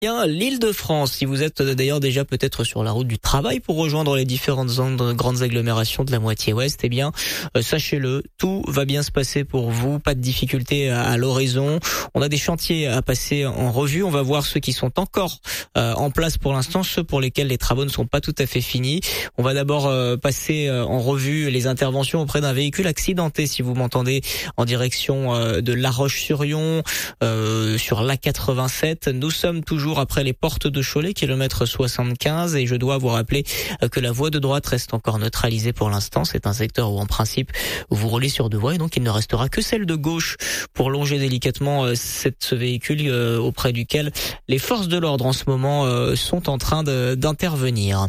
Bien, l'Île-de-France, si vous êtes d'ailleurs déjà peut-être sur la route du travail pour rejoindre les différentes zones de grandes agglomérations de la moitié ouest, eh bien, sachez-le, tout va bien se passer pour vous, pas de difficultés à l'horizon. On a des chantiers à passer en revue, on va voir ceux qui sont encore en place pour l'instant, ceux pour lesquels les travaux ne sont pas tout à fait finis. On va d'abord passer en revue les interventions auprès d'un véhicule accidenté, si vous m'entendez, en direction de La Roche-sur-Yon, sur l'A87. Nous sommes toujours après les portes de Cholet, kilomètre 75, et je dois vous rappeler que la voie de droite reste encore neutralisée pour l'instant. C'est un secteur où en principe vous roulez sur deux voies et donc il ne restera que celle de gauche pour longer délicatement ce véhicule auprès duquel les forces de l'ordre en ce moment sont en train d'intervenir.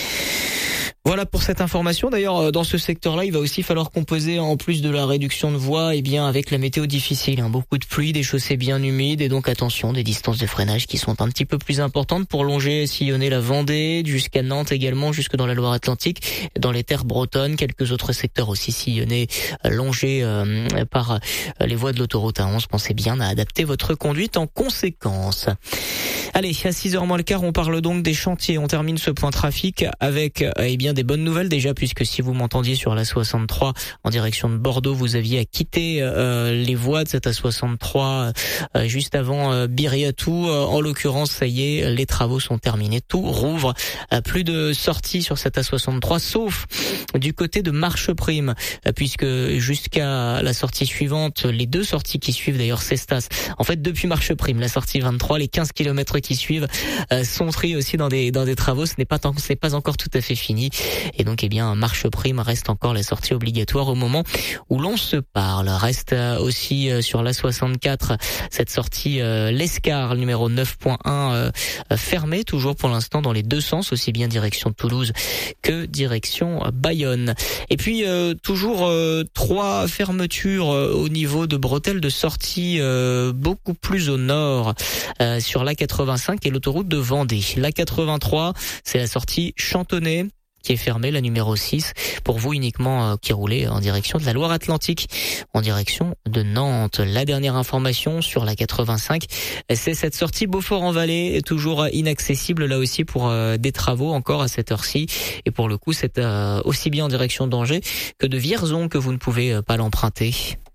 Voilà pour cette information. D'ailleurs, dans ce secteur-là, il va aussi falloir composer, en plus de la réduction de voies, avec la météo difficile. Beaucoup de pluie, des chaussées bien humides, et donc attention, des distances de freinage qui sont un petit peu plus importantes pour longer, sillonner la Vendée, jusqu'à Nantes également, jusque dans la Loire-Atlantique, dans les terres bretonnes, quelques autres secteurs aussi sillonnés, longés par les voies de l'autoroute A11. Pensez bien à adapter votre conduite en conséquence. Allez, à 6h moins le quart, on parle donc des chantiers. On termine ce point trafic avec des bonnes nouvelles déjà, puisque si vous m'entendiez sur la 63 en direction de Bordeaux, vous aviez à quitter les voies de cette A63 juste avant Biriatou. En l'occurrence, ça y est, les travaux sont terminés. Tout rouvre. Plus de sorties sur cette A63, sauf du côté de Marcheprime, puisque jusqu'à la sortie suivante, les deux sorties qui suivent d'ailleurs Cestas, en fait depuis Marcheprime, la sortie 23, les 15 km qui suivent sont pris aussi dans des travaux. Ce n'est pas encore tout à fait fini. Et donc, Marcheprime reste encore la sortie obligatoire au moment où l'on se parle. Reste aussi sur la 64 cette sortie l'Escar numéro 9.1 fermée toujours pour l'instant dans les deux sens, aussi bien direction Toulouse que direction Bayonne. Et puis toujours 3 fermetures au niveau de bretelles de sortie beaucoup plus au nord sur l'A85 et l'autoroute de Vendée. L'A83, c'est la sortie Chantonnay qui est fermée, la numéro 6, pour vous uniquement qui roulez en direction de la Loire-Atlantique, en direction de Nantes. La dernière information sur la 85, c'est cette sortie Beaufort-en-Vallée, toujours inaccessible là aussi pour des travaux encore à cette heure-ci. Et pour le coup, c'est aussi bien en direction d'Angers que de Vierzon que vous ne pouvez pas l'emprunter.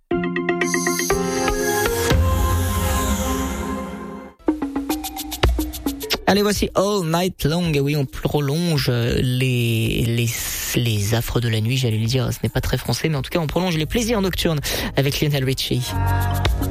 Allez, voici All Night Long. Et oui, on prolonge les affres de la nuit, j'allais le dire. Ce n'est pas très français, mais en tout cas, on prolonge les plaisirs nocturnes avec Lionel Richie.